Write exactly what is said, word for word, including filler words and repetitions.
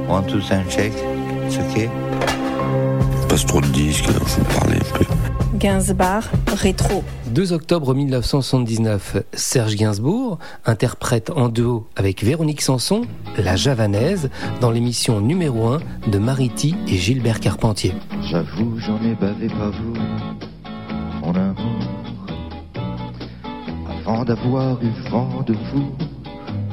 One, two, sound check. It's okay. Passe trop de disques, alors faut parler un peu. Gainsbourg, rétro. deux octobre mille neuf cent soixante-dix-neuf, Serge Gainsbourg interprète en duo avec Véronique Sanson, La Javanaise, dans l'émission numéro un de Mariti et Gilbert Carpentier. J'avoue, j'en ai bavé pas vous, mon amour, avant d'avoir eu vent de vous.